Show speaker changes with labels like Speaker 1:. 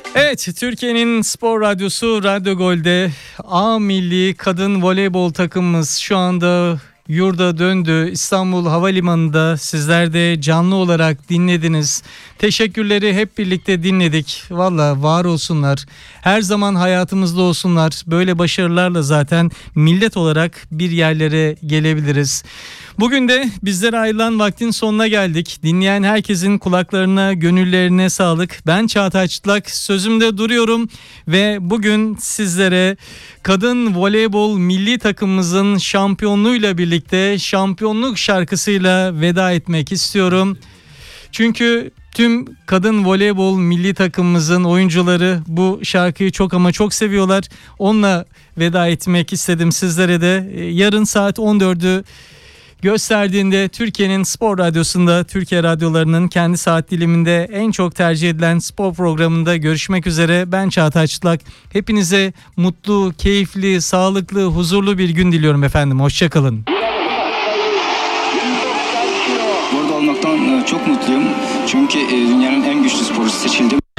Speaker 1: Evet, Türkiye'nin spor radyosu Radyo Gol'de A milli kadın voleybol takımımız şu anda yurda döndü. İstanbul Havalimanı'nda sizler de canlı olarak dinlediniz. Teşekkürleri hep birlikte dinledik. Valla var olsunlar. Her zaman hayatımızda olsunlar. Böyle başarılarla zaten millet olarak bir yerlere gelebiliriz. Bugün de bizlere ayrılan vaktin sonuna geldik. Dinleyen herkesin kulaklarına, gönüllerine sağlık. Ben Çağatay Çıtlak, sözümde duruyorum ve bugün sizlere kadın voleybol milli takımımızın şampiyonluğuyla birlikte şampiyonluk şarkısıyla veda etmek istiyorum. Çünkü tüm kadın voleybol milli takımımızın oyuncuları bu şarkıyı çok ama çok seviyorlar. Onunla veda etmek istedim sizlere de. Yarın saat 14'ü gösterdiğinde Türkiye'nin spor radyosunda, Türkiye radyolarının kendi saat diliminde en çok tercih edilen spor programında görüşmek üzere. Ben Çağatay Çıtlak. Hepinize mutlu, keyifli, sağlıklı, huzurlu bir gün diliyorum efendim. Hoşçakalın.
Speaker 2: Burada olmaktan çok mutluyum. Çünkü dünyanın en güçlü sporcusu seçildim.